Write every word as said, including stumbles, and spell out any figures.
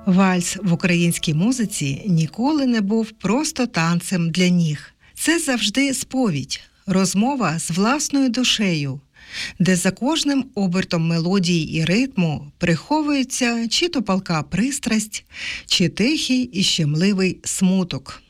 Вальс в українській музиці ніколи не був просто танцем для ніг. Це завжди сповідь, розмова з власною душею, де за кожним обертом мелодії і ритму приховується чи то палка пристрасть, чи тихий і щемливий смуток.